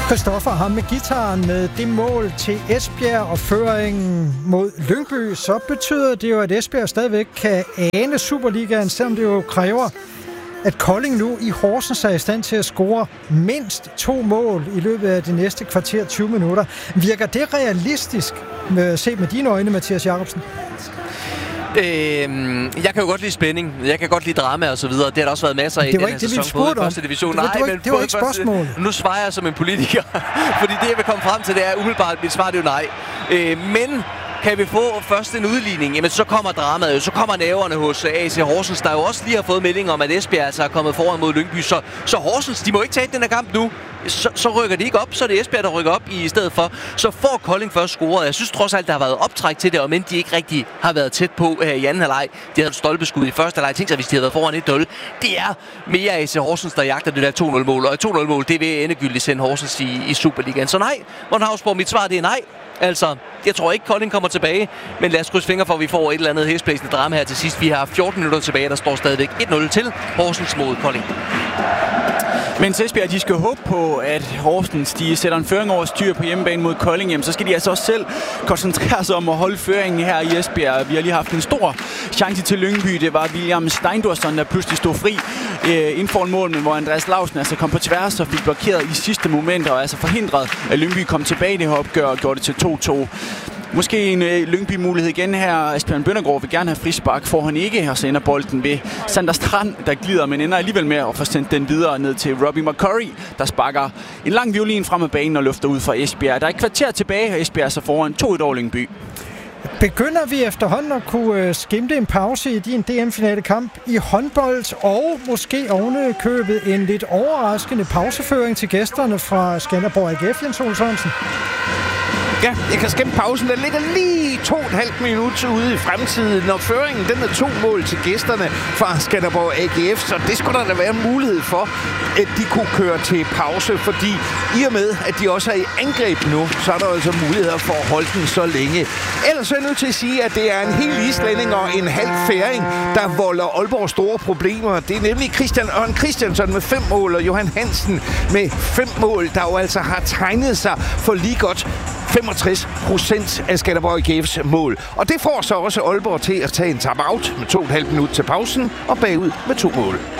Christoffer ham med gitaren med det mål til Esbjerg og føringen mod Lyngby, så betyder det jo, at Esbjerg stadigvæk kan ane Superligaen, selvom det jo kræver, at Kolding nu i Horsens er i stand til at score mindst 2 mål i løbet af de næste kvarter 20 minutter. Virker det realistisk set med dine øjne, Mathias Jacobsen? Jeg kan jo godt lide spænding. Jeg kan godt lide drama og så videre. Det har der også været masser af i den her sæson på første division. Det var ikke spørgsmål. Nu svarer jeg som en politiker, fordi det jeg vil komme frem til, det er umiddelbart, mit svar det er jo nej. Men kan vi få først en udligning, jamen så kommer dramaet jo, så kommer næverne hos AC Horsens, der jo også lige har fået melding om, at Esbjerg altså er kommet foran mod Lyngby, så Horsens, de må ikke tage den her kamp nu. Så rykker de ikke op, så er det Esbjerg, der rykker op i stedet for. Så får Kolding først scoret. Jeg synes trods alt, der har været optræk til det, og men de ikke rigtig har været tæt på i anden halvleg. De havde et stolpeskud i første halvleg. Tænk sig, hvis de havde været foran 1-0. Det er mere AC Horsens, der jagter det der 2-0-mål. Og et 2-0-mål, det vil endegyldigt sende Horsens i Superligaen. Så nej, Morten Hausborg, mit svar det er nej. Altså, jeg tror ikke, Kolding kommer tilbage, men lad os krydse fingre for, at vi får et eller andet hæsblæsende drama her til sidst. Vi har 14 minutter tilbage, der står stadigvæk 1-0 til Horsens mod Kolding. Men Esbjerg, de skal håbe på, at Horsens de sætter en føring over styr på hjemmebane mod Kolding. Jamen, så skal de altså også selv koncentrere sig om at holde føringen her i Esbjerg. Vi har lige haft en stor chance til Lyngby. Det var William Steindorsson, der pludselig stod fri inden for en mål, men hvor Andreas Lausen altså kom på tværs og fik blokeret i sidste moment og altså forhindret, at Lyngby kom tilbage i det her opgør og gjorde det til 2-2. Måske en Lyngby-mulighed igen her. Asbjørn Bøndergaard vil gerne have frispark, får han ikke, og så ender bolden ved Sander Strand, der glider, men ender alligevel med at få sendt den videre ned til Robbie McCurry, der sparker en lang violin frem af banen og løfter ud fra Esbjerg. Der er et kvarter tilbage, og Esbjerg så foran 2-1 over Lyngby. Begynder vi efterhånden at kunne skimte en pause i din DM-finale kamp i håndbold, og måske ovenikøbet en lidt overraskende pauseføring til gæsterne fra Skanderborg AGF, Jens Ole Sørensen? Ja, jeg kan skæmme pausen. Den ligger lige 2,5 minutter ude i fremtiden, når føringen den er 2 mål til gæsterne fra Skanderborg AGF, så det skulle der da være mulighed for, at de kunne køre til pause, fordi i og med, at de også er i angreb nu, så er der altså muligheder for at holde den så længe. Ellers er jeg nødt til at sige, at det er en hel islænding og en halv færing, der volder Aalborg store problemer. Det er nemlig Christian Ørn Christiansen med 5 mål, og Johan Hansen med 5 mål, der jo altså har tegnet sig for lige godt 65% af Skanderborg AGF's mål. Og det får så også Aalborg til at tage en time-out med 2,5 minutter til pausen og bagud med 2 mål.